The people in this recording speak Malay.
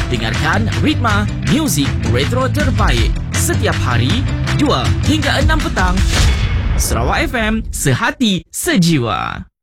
Dengarkan Ritma, muzik retro terbaik. Setiap hari, 2 hingga 6 petang. Sarawak FM, sehati, sejiwa.